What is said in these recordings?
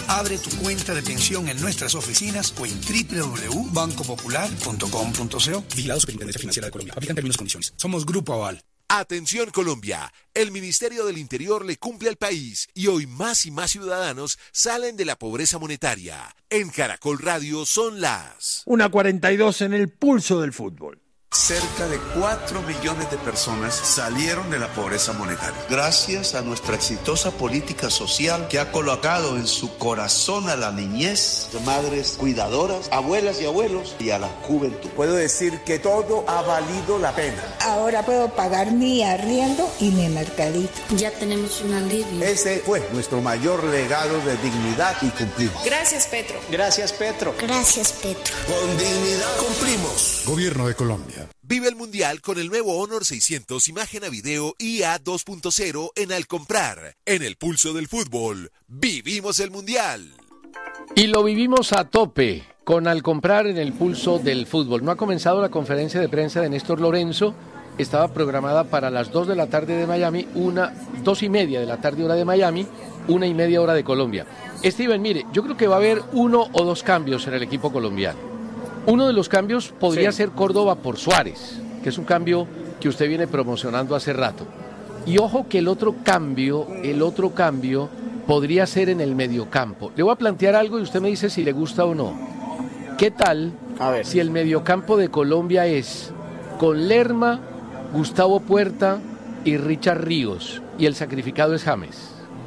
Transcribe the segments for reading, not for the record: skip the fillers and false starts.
Abre tu cuenta de pensión en nuestras oficinas o en www.bancopopular.com.co. Vigilado Superintendencia Financiera de Colombia. Aplican términos y condiciones. Somos Grupo Aval. Atención Colombia, el Ministerio del Interior le cumple al país y hoy más y más ciudadanos salen de la pobreza monetaria. En Caracol Radio son las 1:42 en el pulso del fútbol. Cerca de 4 millones de personas salieron de la pobreza monetaria. Gracias a nuestra exitosa política social que ha colocado en su corazón a la niñez, madres cuidadoras, abuelas y abuelos y a la juventud. Puedo decir que todo ha valido la pena. Ahora puedo pagar mi arriendo y mi mercadito. Ya tenemos un alivio. Ese fue nuestro mayor legado de dignidad y cumplimos. Gracias, Petro. Gracias, Petro. Gracias, Petro. Con dignidad cumplimos. Gobierno de Colombia. Vive el Mundial con el nuevo Honor 600 imagen a video IA 2.0 en Al Comprar. En el pulso del fútbol, vivimos el Mundial. Y lo vivimos a tope con Al Comprar en el pulso del fútbol. No ha comenzado la conferencia de prensa de Néstor Lorenzo. Estaba programada para las 2 de la tarde de Miami, 2:30 de la tarde hora de Miami, 1:30 hora de Colombia. Steven, mire, yo creo que va a haber 1 o 2 cambios en el equipo colombiano. Uno de los cambios podría ser Córdoba por Suárez, que es un cambio que usted viene promocionando hace rato. Y ojo que el otro cambio podría ser en el mediocampo. Le voy a plantear algo y usted me dice si le gusta o no. ¿Qué tal si el mediocampo de Colombia es con Lerma, Gustavo Puerta y Richard Ríos y el sacrificado es James?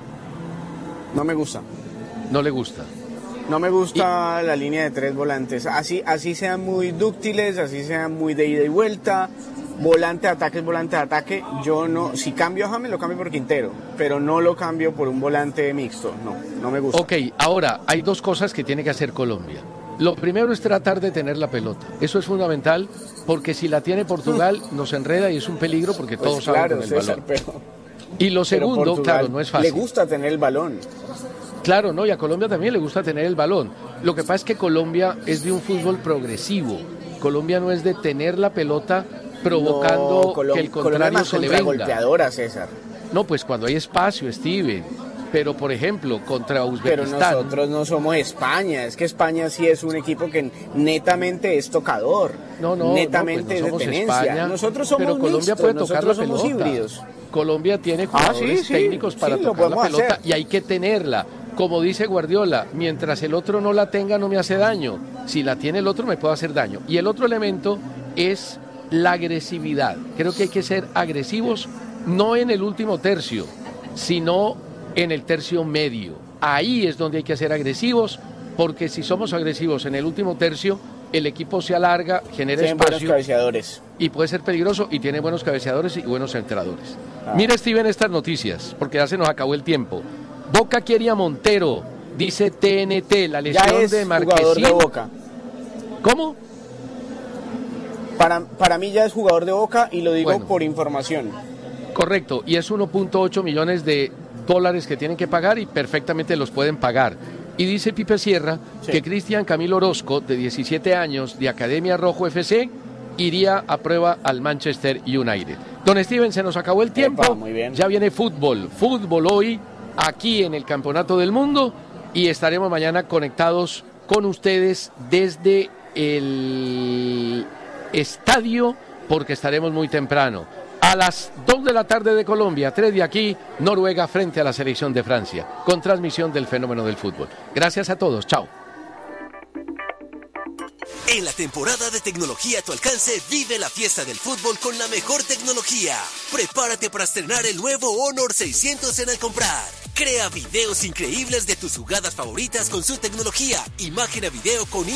No me gusta. ¿No le gusta? No me gusta la línea de 3 volantes, así sean muy dúctiles, así sean muy de ida y vuelta, volante de ataque, yo no, si cambio a James lo cambio por Quintero, pero no lo cambio por un volante mixto, no me gusta. Ok, ahora hay 2 cosas que tiene que hacer Colombia. Lo primero es tratar de tener la pelota, eso es fundamental, porque si la tiene Portugal nos enreda y es un peligro porque todos saben con el balón. Y lo segundo, claro, no es fácil. Le gusta tener el balón. Claro, no, y a Colombia también le gusta tener el balón. Lo que pasa es que Colombia es de un fútbol progresivo. Colombia no es de tener la pelota provocando que el contrario se le venga. Golpeadora, César. No, pues cuando hay espacio, Steven. Pero, por ejemplo, contra Uzbekistán... Pero nosotros no somos España. Es que España sí es un equipo que netamente es tocador. Netamente pues no es de tenencia. España, nosotros somos pero Colombia mixtos, puede tocar la somos pelota. Híbridos. Colombia tiene jugadores técnicos para tocar la pelota y hay que tenerla. Como dice Guardiola, mientras el otro no la tenga no me hace daño. Si la tiene el otro me puede hacer daño. Y el otro elemento es la agresividad. Creo que hay que ser agresivos, no en el último tercio, sino en el tercio medio. Ahí es donde hay que ser agresivos, porque si somos agresivos en el último tercio, el equipo se alarga, genera espacio buenos cabeceadores. Y puede ser peligroso y tiene buenos cabeceadores y buenos centradores. Mira, Steven, estas noticias, porque ya se nos acabó el tiempo. Boca quiere a Montero, dice TNT, la lesión de Marquezín. Jugador de Boca. ¿Cómo? Para mí ya es jugador de Boca y lo digo por información. Correcto, y es 1.8 millones de dólares que tienen que pagar y perfectamente los pueden pagar. Y dice Pipe Sierra que Cristian Camilo Orozco, de 17 años, de Academia Rojo FC, iría a prueba al Manchester United. Don Steven, se nos acabó el tiempo. Muy bien. Ya viene fútbol hoy aquí en el Campeonato del Mundo y estaremos mañana conectados con ustedes desde el estadio porque estaremos muy temprano. A las 2 de la tarde de Colombia, 3 de aquí, Noruega frente a la selección de Francia, con transmisión del fenómeno del fútbol. Gracias a todos, chao. En la temporada de tecnología a tu alcance, vive la fiesta del fútbol con la mejor tecnología. Prepárate para estrenar el nuevo Honor 600 en Al Comprar. Crea videos increíbles de tus jugadas favoritas con su tecnología. Imagen a video con